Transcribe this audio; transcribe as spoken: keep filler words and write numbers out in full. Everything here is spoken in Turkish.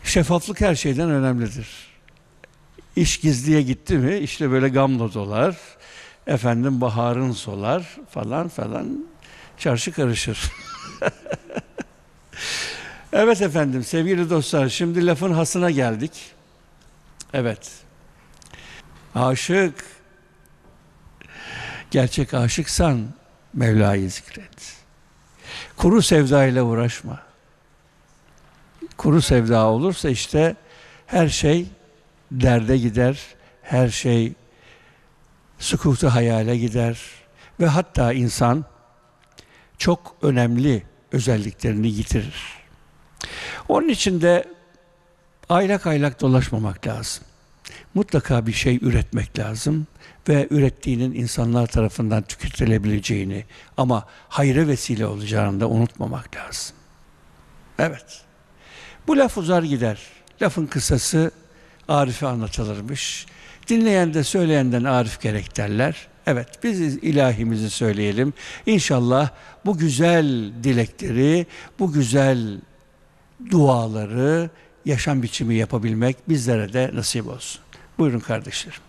Şeffaflık her şeyden önemlidir. İş gizliye gitti mi, işte böyle gamla dolar, efendim baharın solar falan falan, çarşı karışır. Evet efendim, sevgili dostlar, şimdi lafın hasına geldik. Evet, aşık, gerçek aşıksan Mevla'yı zikret. Kuru sevda ile uğraşma. Kuru sevda olursa işte her şey derde gider, her şey sükutu hayale gider ve hatta insan çok önemli özelliklerini yitirir. Onun için de aylak aylak dolaşmamak lazım. Mutlaka bir şey üretmek lazım ve ürettiğinin insanlar tarafından tüketilebileceğini ama hayra vesile olacağını da unutmamak lazım. Evet. Bu laf uzar gider. Lafın kısası Arif'e anlatılırmış. Dinleyen de söyleyenden Arif gerek derler. Evet, biz ilahimizi söyleyelim. İnşallah bu güzel dilekleri, bu güzel duaları, yaşam biçimi yapabilmek bizlere de nasip olsun. Buyurun kardeşlerim.